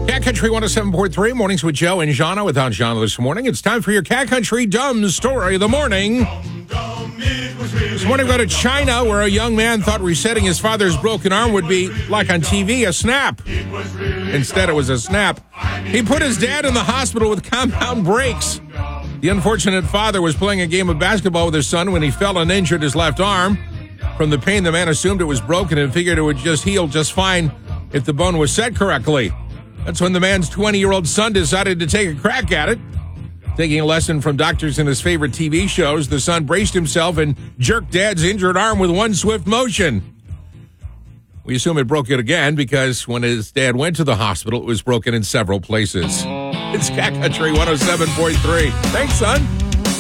Cat Country 107.3, Mornings with Joe and Jana. Without Jana this morning, it's time for your Cat Country Dumb Story of the Morning. This morning we go to China, where a young man thought resetting his father's broken arm would be, like on TV, a snap. Instead, it was a snap. He put his dad in the hospital with compound breaks. The unfortunate father was playing a game of basketball with his son when he fell and injured his left arm. From the pain, the man assumed it was broken and figured it would just heal just fine if the bone was set correctly. That's when the man's 20-year-old son decided to take a crack at it. Taking a lesson from doctors in his favorite TV shows, the son braced himself and jerked Dad's injured arm with one swift motion. We assume it broke it again because when his dad went to the hospital, it was broken in several places. It's Cat Country 107.3. Thanks, son.